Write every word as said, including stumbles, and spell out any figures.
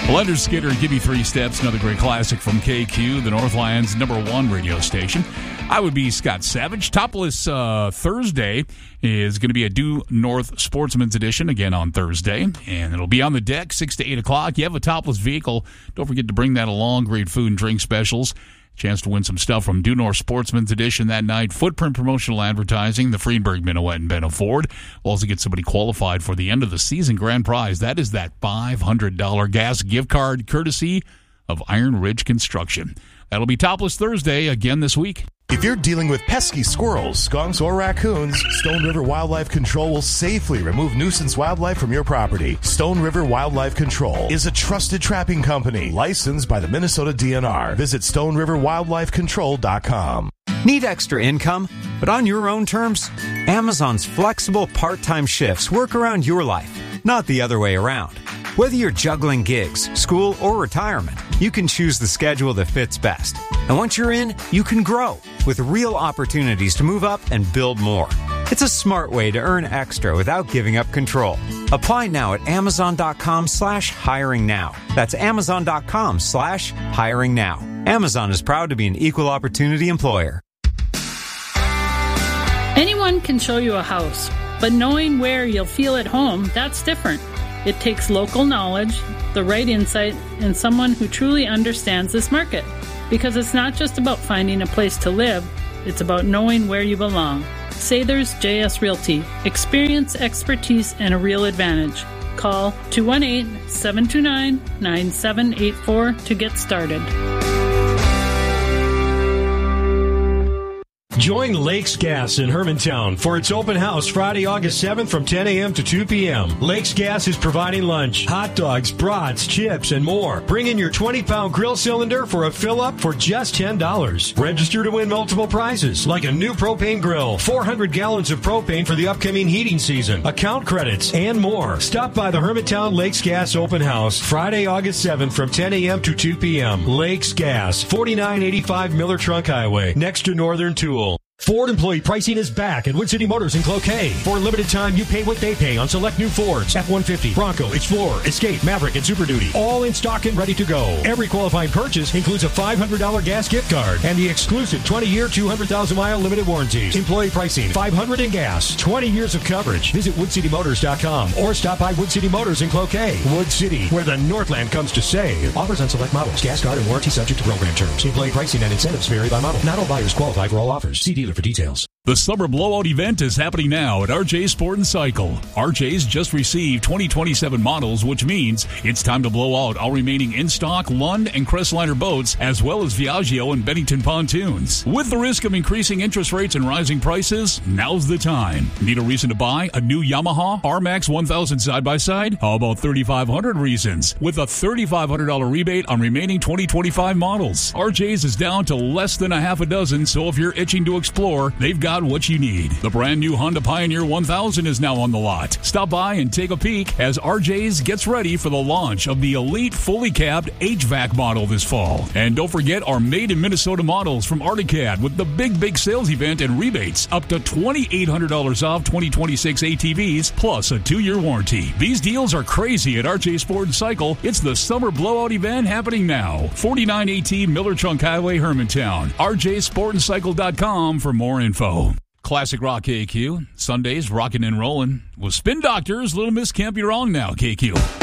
Leonard Skinner, Give Me Three Steps, another great classic from K Q, the Northland's number one radio station. I would be Scott Savage. Topless uh, Thursday is going to be a Due North Sportsman's Edition again on Thursday, and it'll be on the deck six to eight o'clock. You have a topless vehicle, don't forget to bring that along. Great food and drink specials. Chance to win some stuff from Due North Sportsman's Edition that night. Footprint promotional advertising, the Friedberg Minuet and Benno Ford. We'll also get somebody qualified for the end of the season grand prize. That is that five hundred dollars gas gift card courtesy of Iron Ridge Construction. That'll be Topless Thursday again this week. If you're dealing with pesky squirrels, skunks, or raccoons, Stone River Wildlife Control will safely remove nuisance wildlife from your property. Stone River Wildlife Control is a trusted trapping company licensed by the Minnesota D N R. Visit stone river wildlife control dot com. Need extra income, but on your own terms? Amazon's flexible part-time shifts work around your life, not the other way around. Whether you're juggling gigs, school, or retirement, you can choose the schedule that fits best. And once you're in, you can grow with real opportunities to move up and build more. It's a smart way to earn extra without giving up control. Apply now at amazon.com slash hiring now. That's amazon.com slash hiring now. Amazon is proud to be an equal opportunity employer. Anyone can show you a house, but knowing where you'll feel at home, that's different. It takes local knowledge, the right insight, and someone who truly understands this market. Because it's not just about finding a place to live, it's about knowing where you belong. Sather's J S Realty. Experience, expertise, and a real advantage. Call two one eight, seven two nine, nine seven eight four to get started. Join Lakes Gas in Hermantown for its open house Friday, August seventh from ten a.m. to two p.m. Lakes Gas is providing lunch, hot dogs, brats, chips, and more. Bring in your twenty-pound grill cylinder for a fill-up for just ten dollars. Register to win multiple prizes, like a new propane grill, four hundred gallons of propane for the upcoming heating season, account credits, and more. Stop by the Hermantown Lakes Gas open house Friday, August seventh from ten a.m. to two p.m. Lakes Gas, forty-nine eighty-five Miller Trunk Highway, next to Northern Tool. Ford employee pricing is back at Wood City Motors in Cloquet. For a limited time, you pay what they pay on select new Fords, F one fifty, Bronco, Explorer, Escape, Maverick, and Super Duty. All in stock and ready to go. Every qualifying purchase includes a five hundred dollars gas gift card and the exclusive twenty-year, two hundred thousand mile limited warranties. Employee pricing, five hundred dollars in gas, twenty years of coverage. Visit wood city motors dot com or stop by Wood City Motors in Cloquet. Wood City, where the Northland comes to save. Offers on select models. Gas card and warranty subject to program terms. Employee pricing and incentives vary by model. Not all buyers qualify for all offers. See dealer for details. The Summer Blowout event is happening now at R J Sport and Cycle. R J's just received twenty twenty-seven models, which means it's time to blow out all remaining in-stock Lund and Crestliner boats, as well as Viaggio and Bennington pontoons. With the risk of increasing interest rates and rising prices, now's the time. Need a reason to buy a new Yamaha R MAX one thousand side-by-side? How about thirty-five hundred reasons? With a thirty-five hundred dollars rebate on remaining twenty twenty-five models. R J's is down to less than a half a dozen, so if you're itching to explore, they've got what you need. The brand new Honda Pioneer one thousand is now on the lot. Stop by and take a peek as R J's gets ready for the launch of the Elite fully cabbed H V A C model this fall. And don't forget our made in Minnesota models from Articad with the big, big sales event and rebates up to twenty-eight hundred dollars off twenty twenty-six A T Vs plus a two-year warranty. These deals are crazy at R J Sport and Cycle. It's the Summer Blowout event happening now. forty-nine eighteen Miller Trunk Highway, Hermantown. R J sport and cycle dot com for more info. Classic Rock K Q. Sundays rockin' and rollin' with Spin Doctors. Little Miss Can't Be Wrong now, K Q.